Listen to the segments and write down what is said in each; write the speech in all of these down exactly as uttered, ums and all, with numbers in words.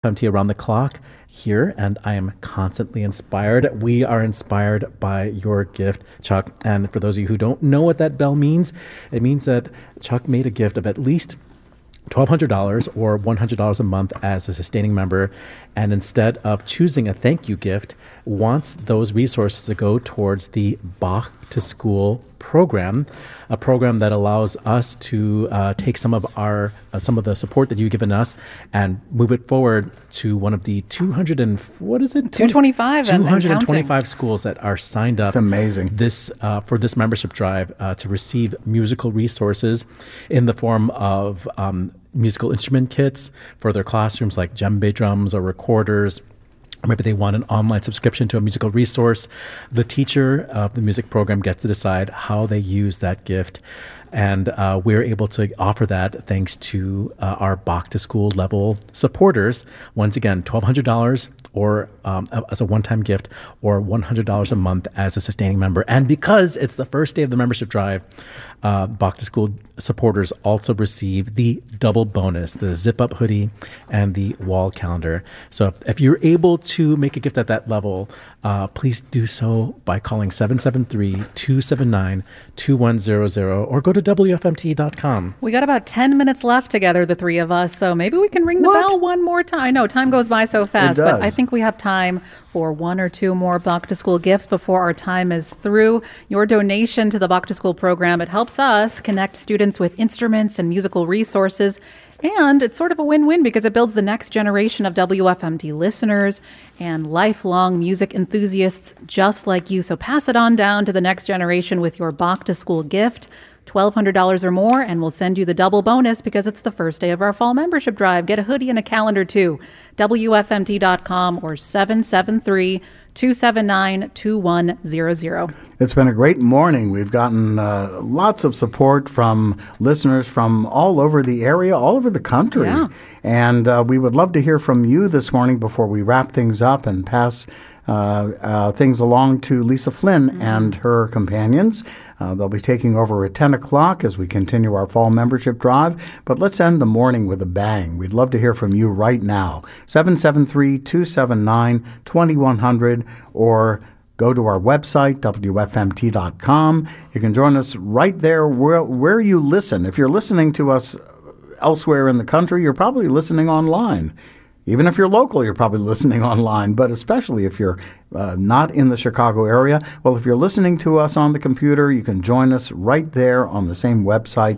Come to you around the clock here, and I am constantly inspired. We are inspired by your gift, Chuck. And for those of you who don't know what that bell means, it means that Chuck made a gift of at least twelve hundred dollars or one hundred dollars a month as a sustaining member, and instead of choosing a thank you gift, wants those resources to go towards the Bach to School program, a program that allows us to uh, take some of our uh, some of the support that you've given us and move it forward to one of the two hundred and what is it two twenty-five two hundred twenty-five schools that are signed up. It's amazing. This uh, for this membership drive uh, to receive musical resources in the form of um, musical instrument kits for their classrooms, like djembe drums or recorders. Or maybe they want an online subscription to a musical resource. The teacher of the music program gets to decide how they use that gift. And uh, we're able to offer that thanks to uh, our Bach to School level supporters. Once again, twelve hundred dollars or um, as a one-time gift, or one hundred dollars a month as a sustaining member. And because it's the first day of the membership drive, uh, Bach to School supporters also receive the double bonus, the zip-up hoodie and the wall calendar. So if, if you're able to make a gift at that level, uh, please do so by calling seven seven three, two seven nine, two one zero zero or go to W F M T dot com. We got about ten minutes left together, the three of us, so maybe we can ring the What? bell one more time. I know time goes by so fast, It but does. I think we have time for one or two more Bach to School gifts before our time is through. Your donation to the Bach to School program, it helps us connect students with instruments and musical resources. And it's sort of a win-win because it builds the next generation of W F M T listeners and lifelong music enthusiasts just like you. So pass it on down to the next generation with your Bach to School gift, twelve hundred dollars or more, and we'll send you the double bonus because it's the first day of our fall membership drive. Get a hoodie and a calendar too. W F M T dot com or seven seven three, two seven nine, two one zero zero. It's been a great morning. We've gotten uh, lots of support from listeners from all over the area, all over the country. Yeah. And uh, we would love to hear from you this morning before we wrap things up and pass uh, uh, things along to Lisa Flynn mm-hmm. and her companions. Uh, they'll be taking over at ten o'clock as we continue our fall membership drive. But let's end the morning with a bang. We'd love to hear from you right now. seven seven three, two seven nine, two one zero zero or go to our website, W F M T dot com. You can join us right there where, where you listen. If you're listening to us elsewhere in the country, you're probably listening online. Even if you're local, you're probably listening online, but especially if you're uh, not in the Chicago area. Well, if you're listening to us on the computer, you can join us right there on the same website,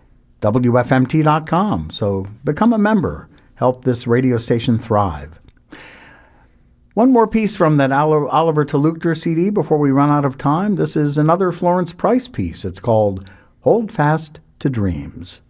W F M T dot com. So become a member. Help this radio station thrive. One more piece from that Oliver Talukder C D before we run out of time. This is another Florence Price piece. It's called Hold Fast to Dreams.